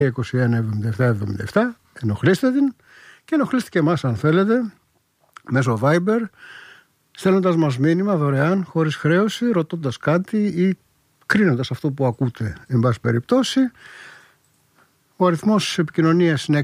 21-77-77. Ενοχλήστε την και ενοχλήστε και εμάς αν θέλετε μέσω Viber, στέλνοντας μας μήνυμα δωρεάν, χωρίς χρέωση, ρωτώντας κάτι ή κρίνοντας αυτό που ακούτε, εν πάση περιπτώσει. Ο αριθμός επικοινωνίας είναι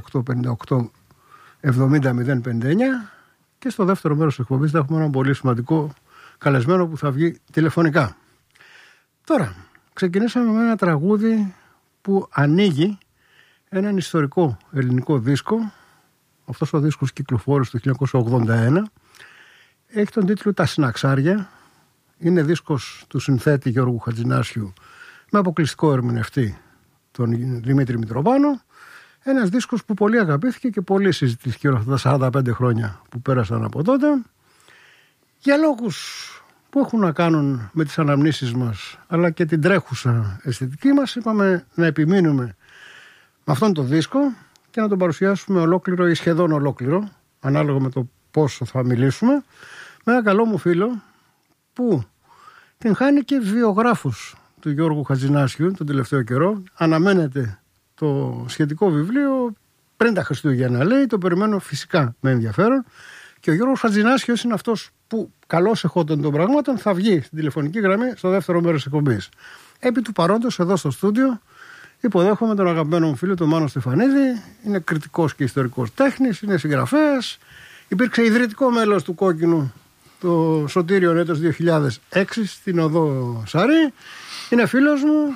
698-58-70-059 και στο δεύτερο μέρος της εκπομπής θα έχουμε ένα πολύ σημαντικό καλεσμένο που θα βγει τηλεφωνικά. Τώρα, ξεκινήσαμε με ένα τραγούδι που ανοίγει έναν ιστορικό ελληνικό δίσκο. Αυτός ο δίσκος κυκλοφόρησε το 1981. Έχει τον τίτλο «Τα Συναξάρια». Είναι δίσκος του συνθέτη Γιώργου Χατζηνάσιου με αποκλειστικό ερμηνευτή τον Δημήτρη Μητροπάνο. Ένας δίσκος που πολύ αγαπήθηκε και πολύ συζητήθηκε όλα αυτά τα 45 χρόνια που πέρασαν από τότε. Για λόγους που έχουν να κάνουν με τις αναμνήσεις μας αλλά και την τρέχουσα αισθητική μας, είπαμε να επιμείνουμε με αυτόν τον δίσκο και να τον παρουσιάσουμε ολόκληρο ή σχεδόν ολόκληρο, ανάλογα με το πόσο θα μιλήσουμε, με ένα καλό μου φίλο που την χάνει και βιογράφους του Γιώργου Χατζηνάσιου τον τελευταίο καιρό. Αναμένεται το σχετικό βιβλίο πριν τα Χριστούγεννα, λέει, το περιμένω φυσικά με ενδιαφέρον. Και ο Γιώργος Χατζηνάσιος είναι αυτός που, καλώς εχόταν των πραγμάτων, θα βγει στην τηλεφωνική γραμμή στο δεύτερο μέρος της εκπομπής. Επί του παρόντος, εδώ στο στούντιο, υποδέχομαι τον αγαπημένο μου φίλο, τον Μάνο Στεφανίδη. Είναι κριτικός και ιστορικός τέχνης, είναι συγγραφέας. Υπήρξε ιδρυτικό μέλος του Κόκκινου το Σωτήριο έτος 2006 στην οδό Σαρή. Είναι φίλος μου.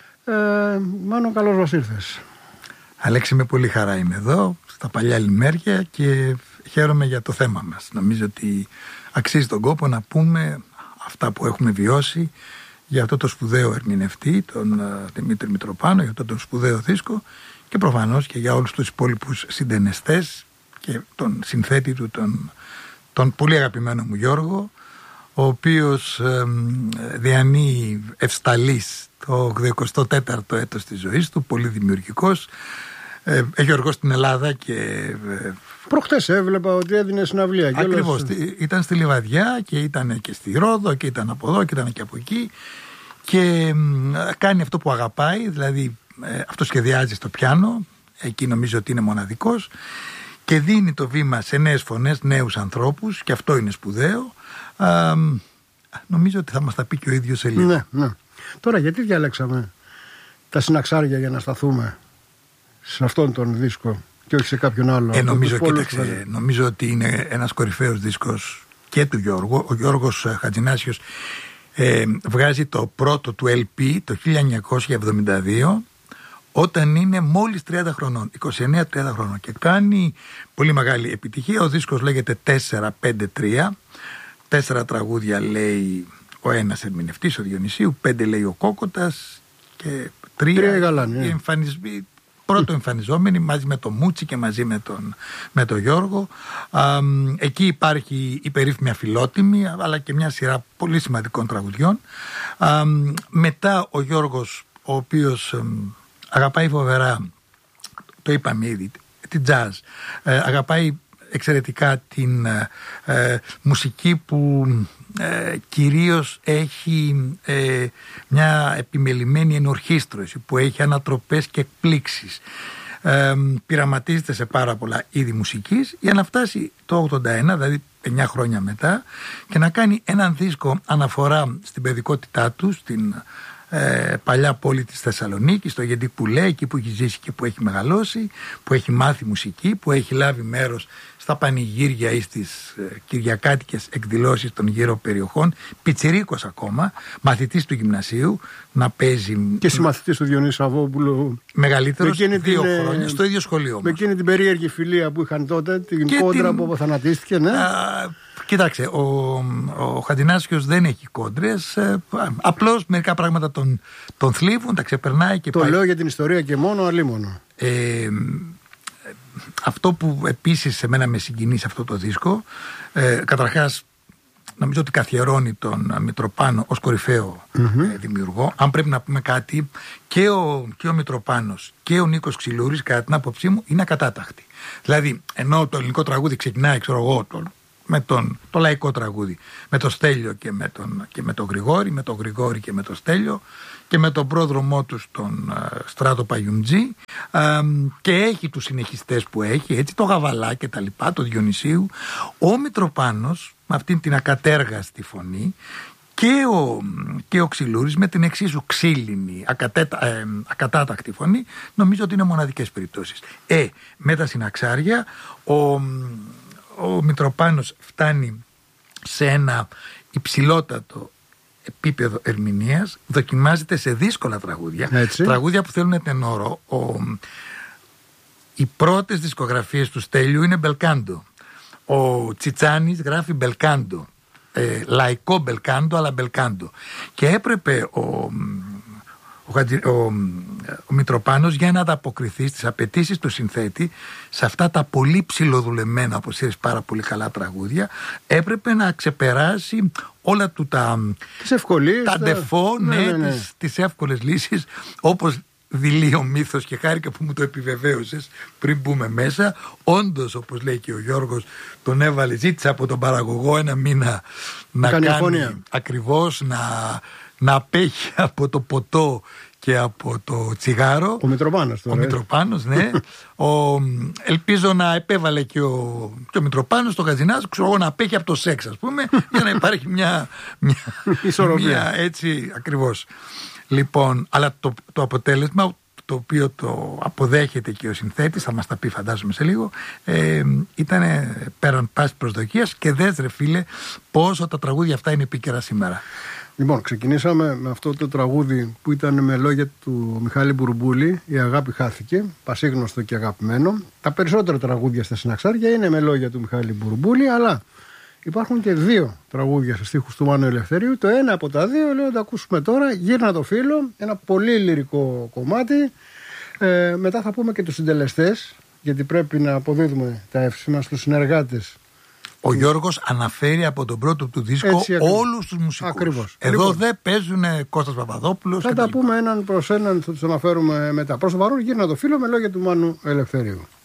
Μάνο, καλώς μας ήρθες. Αλέξη, με πολύ χαρά είμαι εδώ, στα παλιά λιμέρια και χαίρομαι για το θέμα μας. Νομίζω ότι αξίζει τον κόπο να πούμε αυτά που έχουμε βιώσει για αυτό το σπουδαίο ερμηνευτή, τον Δημήτρη Μητροπάνο, για αυτό το σπουδαίο δίσκο και προφανώς και για όλους τους υπόλοιπους συντενεστές και τον συνθέτη του, τον πολύ αγαπημένο μου Γιώργο, ο οποίος διανύει ευσταλής το 84ο έτος της ζωής του, πολύ δημιουργικός. Έχει οργώσει στην Ελλάδα και... Προχτές έβλεπα ότι έδινε συναυλία. Ακριβώς, ήταν στη Λιβαδιά και ήταν και στη Ρόδο και ήταν από εδώ και ήταν και από εκεί και κάνει αυτό που αγαπάει, δηλαδή αυτό σχεδιάζει στο πιάνο, εκεί νομίζω ότι είναι μοναδικός και δίνει το βήμα σε νέες φωνές, νέους ανθρώπους και αυτό είναι σπουδαίο. Νομίζω ότι θα μας τα πει και ο ίδιος σε λίγο. Ναι, ναι. Τώρα γιατί διαλέξαμε τα Συναξάρια για να σταθούμε σε αυτόν τον δίσκο και όχι σε κάποιον άλλο? Νομίζω ότι είναι ένας κορυφαίος δίσκος και του Γιώργου. Ο Γιώργος Χατζηνάσιος βγάζει το πρώτο του LP το 1972 όταν είναι μόλις 30 χρονών, 29-30 χρονών και κάνει πολύ μεγάλη επιτυχία. Ο δίσκος λέγεται 4-5-3, 4 τραγούδια λέει ο ένας ερμηνευτής, ο Διονυσίου, 5 λέει ο Κόκοτας και 3 οι εμφανισμοί. Πρώτο εμφανιζόμενοι μαζί με τον Μούτσι και μαζί με τον Γιώργο. Εκεί υπάρχει η περίφημη Αφιλότιμη αλλά και μια σειρά πολύ σημαντικών τραγουδιών. Μετά ο Γιώργος, ο οποίος αγαπάει φοβερά, το είπαμε ήδη, την jazz, αγαπάει εξαιρετικά την μουσική που κυρίως έχει μια επιμελημένη ενορχήστρωση, που έχει ανατροπές και εκπλήξεις, πειραματίζεται σε πάρα πολλά είδη μουσικής για να φτάσει το 81, δηλαδή 9 χρόνια μετά, και να κάνει έναν δίσκο αναφορά στην παιδικότητά του, στην παλιά πόλη της Θεσσαλονίκης, στο Γεντή Πουλέ, εκεί που έχει ζήσει και που έχει μεγαλώσει, που έχει μάθει μουσική, που έχει λάβει μέρος στα πανηγύρια ή στις κυριακάτικες εκδηλώσεις των γύρω περιοχών, πιτσιρίκος ακόμα, μαθητής του γυμνασίου, να παίζει. Και συμμαθητής του Διονύση Σαββόπουλου. Μεγαλύτερος, 2 χρόνια, στο ίδιο σχολείο όμως. Με εκείνη την περίεργη φιλία που είχαν τότε, την κόντρα που αποθανατίστηκε, ναι. Κοίταξε, ο Χατζηνάσιος δεν έχει κόντρες, απλώς μερικά πράγματα τον θλίβουν, τα ξεπερνάει και το πάει. Λέω για την ιστορία και μόνο, αλίμονο. Αυτό που επίσης σε μένα με συγκινεί σε αυτό το δίσκο, καταρχάς νομίζω ότι καθιερώνει τον Μητροπάνο ως κορυφαίο δημιουργό. Αν πρέπει να πούμε κάτι, και ο Μητροπάνος και ο Νίκος Ξυλούρης, κατά την άποψή μου, είναι ακατάταχτοι. Δηλαδή, ενώ το ελληνικό τραγούδι ξεκινάει, ξέρω εγώ, με το λαϊκό τραγούδι, με το Στέλιο και με τον Γρηγόρη, με τον Γρηγόρη και με το Στέλιο και με τον πρόδρομό τους τον Στράτο Παγιουμτζή, και έχει τους συνεχιστές που έχει, έτσι, το Γαβαλά και τα λοιπά, το Διονυσίου. Ο Μητροπάνος με αυτήν την ακατέργαστη φωνή και ο Ξυλούρης με την εξίσου ξύλινη, ακατάτακτη φωνή, νομίζω ότι είναι μοναδικές περιπτώσεις. Με τα Συναξάρια ο Μητροπάνος φτάνει σε ένα υψηλότατο επίπεδο ερμηνείας, δοκιμάζεται σε δύσκολα τραγούδια, έτσι. Τραγούδια που θέλουν τενόρο. Οι πρώτες δισκογραφίες του Στέλιου είναι μπελκάντο. Ο Τσιτσάνης γράφει μπελκάντο, λαϊκό μπελκάντο, αλλά μπελκάντο. Και έπρεπε ο Μητροπάνος, για να ανταποκριθεί στις απαιτήσεις του συνθέτη, σε αυτά τα πολύ ψιλοδουλεμένα, όπως ξέρεις πάρα πολύ καλά, τραγούδια, έπρεπε να ξεπεράσει όλα του τις ευκολίες, τα ντεφό, τις εύκολες λύσεις, όπως δειλεί ο μύθος, και χάρηκα που μου το επιβεβαίωσες πριν μπούμε μέσα. Όντως, όπως λέει και ο Γιώργος, τον έβαλε, ζήτησε από τον παραγωγό ένα μήνα να κάνει ακριβώς, να απέχει από το ποτό και από το τσιγάρο. Ο Μητροπάνος τώρα. Ο Μητροπάνος, ναι. Ελπίζω να επέβαλε και ο Μητροπάνος το Χατζηνάσιο, ξέρω εγώ, να απέχει από το σεξ, ας πούμε, για να υπάρχει μια ισορροπία, έτσι ακριβώς. Λοιπόν, αλλά το αποτέλεσμα, το οποίο το αποδέχεται και ο συνθέτης, θα μας τα πει φαντάζομαι σε λίγο, ήταν πέραν πάσης προσδοκίας, και δες ρε φίλε πόσο τα τραγούδια αυτά είναι επίκαιρα σήμερα. Λοιπόν, ξεκινήσαμε με αυτό το τραγούδι που ήταν με λόγια του Μιχάλη Μπουρμπούλη, «Η αγάπη χάθηκε», πασίγνωστο και αγαπημένο. Τα περισσότερα τραγούδια στα Συναξάρια είναι με λόγια του Μιχάλη Μπουρμπούλη, αλλά υπάρχουν και δύο τραγούδια σε στίχους του Μάνου Ελευθερίου. Το ένα από τα δύο λέω να το ακούσουμε τώρα, «Γύρνα το φύλλο», ένα πολύ λυρικό κομμάτι. Μετά θα πούμε και τους συντελεστές, γιατί πρέπει να αποδίδουμε τα εύσημα στους συνεργάτες. Ο Γιώργος αναφέρει από τον πρώτο του δίσκο όλους τους μουσικούς. Ακριβώς. Εδώ λοιπόν, δεν παίζουν Κώστας Παπαδόπουλος. Θα τα πούμε έναν προς έναν, θα τους αναφέρουμε μετά. Προς το παρόν, «Γύρνα το φύλλο» με λόγια του Μάνου Ελευθερίου.